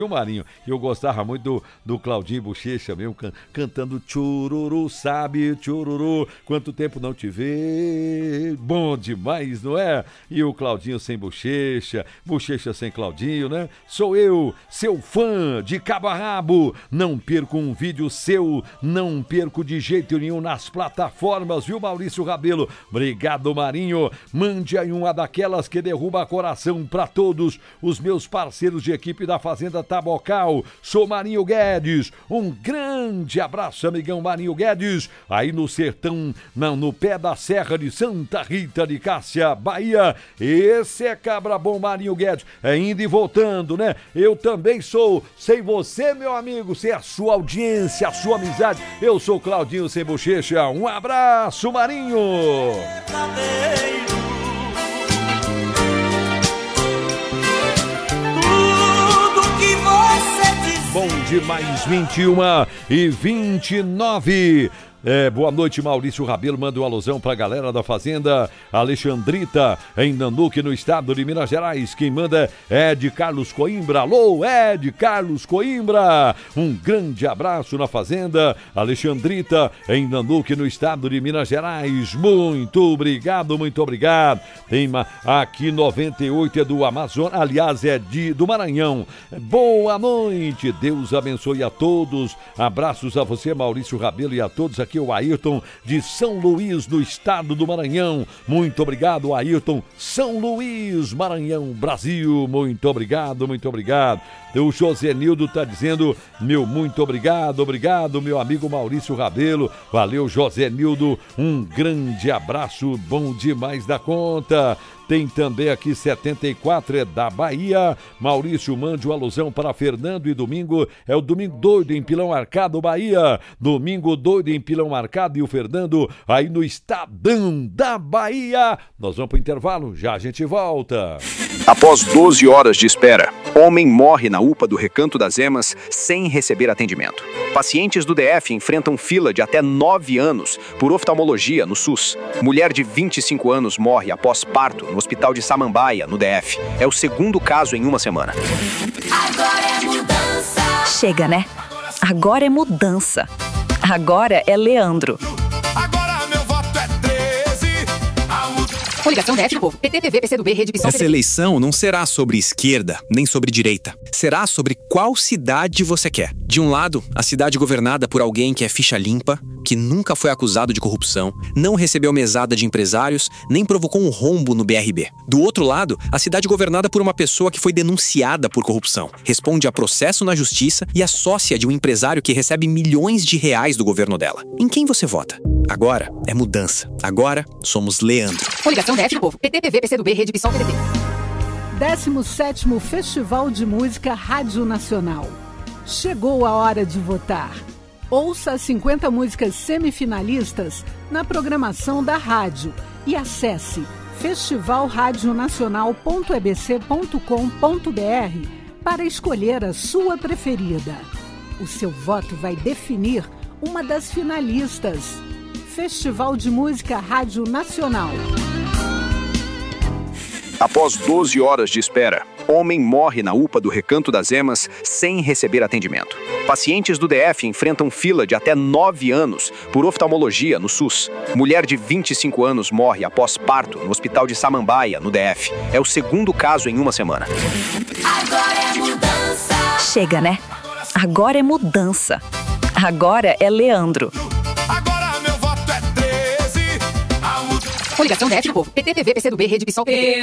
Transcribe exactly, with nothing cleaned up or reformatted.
O Marinho, eu gostava muito do, do Claudinho Bochecha mesmo, can, cantando Chururu, sabe, Chururu, quanto tempo não te vê, bom demais, não é? E o Claudinho sem Bochecha, Bochecha sem Claudinho, né? Sou eu, seu fã de cabo a rabo, não perco um vídeo seu, não perco de jeito nenhum nas plataformas, viu, Maurício Rabelo? Obrigado, Marinho, mande aí uma daquelas que derruba coração pra todos os meus parceiros de equipe da Fazenda Tabocal. Sou Marinho Guedes, um grande abraço, amigão Marinho Guedes, aí no sertão, não, no pé da Serra de Santa Rita de Cássia, Bahia. Esse é cabra bom, Marinho Guedes, é indo e voltando, né? Eu também sou, sem você, meu amigo, sem a sua audiência, a sua amizade, eu sou Claudinho Sem Bochecha, um abraço, Marinho. Bom demais, vinte e uma e vinte e nove. É, boa noite, Maurício Rabelo, manda uma alusão pra galera da Fazenda Alexandrita, em Nanuque, no estado de Minas Gerais. Quem manda é de Carlos Coimbra. Alô, é de Carlos Coimbra. Um grande abraço na Fazenda Alexandrita, em Nanuque, no estado de Minas Gerais. Muito obrigado, muito obrigado. Tem uma, aqui noventa e oito é do Amazonas, aliás, é de, do Maranhão. Boa noite, Deus abençoe a todos. Abraços a você, Maurício Rabelo, e a todos aqui. Aqui o Ayrton de São Luís, no estado do Maranhão. Muito obrigado, Ayrton. São Luís, Maranhão, Brasil. Muito obrigado, muito obrigado. O José Nildo tá dizendo, meu muito obrigado, obrigado, meu amigo Maurício Rabelo. Valeu, José Nildo. Um grande abraço, bom demais da conta. Tem também aqui setenta e quatro, é da Bahia. Maurício, mande uma alusão para Fernando e domingo. É o Domingo Doido em Pilão Arcado, Bahia. Domingo Doido em Pilão Arcado e o Fernando aí no Estadão da Bahia. Nós vamos para o intervalo, já a gente volta. Após doze horas de espera, homem morre na U P A do Recanto das Emas sem receber atendimento. Pacientes do D F enfrentam fila de até nove anos por oftalmologia no SUS. Mulher de vinte e cinco anos morre após parto no Hospital de Samambaia, no D F. É o segundo caso em uma semana. Agora é mudança. Chega, né? Agora é mudança. Agora é Leandro. Agora meu voto é treze. Coligação D F do Povo. P T, P V, P C do B, Rede Pissão. Essa eleição não será sobre esquerda, nem sobre direita. Será sobre qual cidade você quer. De um lado, a cidade governada por alguém que é ficha limpa, que nunca foi acusado de corrupção, não recebeu mesada de empresários, nem provocou um rombo no B R B. Do outro lado, a cidade governada por uma pessoa que foi denunciada por corrupção, responde a processo na justiça e é sócia de um empresário que recebe milhões de reais do governo dela. Em quem você vota? Agora é mudança. Agora somos Leandro. Coligação D F do Povo. P T, P V, P C do B, Rede Pissão, P D T. décimo sétimo Festival de Música Rádio Nacional. Chegou a hora de votar. Ouça as cinquenta músicas semifinalistas na programação da rádio e acesse festival radio nacional ponto e b c ponto com ponto b r para escolher a sua preferida. O seu voto vai definir uma das finalistas. Festival de Música Rádio Nacional. Após doze horas de espera, homem morre na U P A do Recanto das Emas sem receber atendimento. Pacientes do D F enfrentam fila de até nove anos por oftalmologia no SUS. Mulher de vinte e cinco anos morre após parto no Hospital de Samambaia, no D F. É o segundo caso em uma semana. Agora é mudança. Chega, né? Agora é mudança. Agora é Leandro. Agora meu voto é treze. Coligação D F do Povo. P T, P V, P C do B, Rede Pissão, P D T.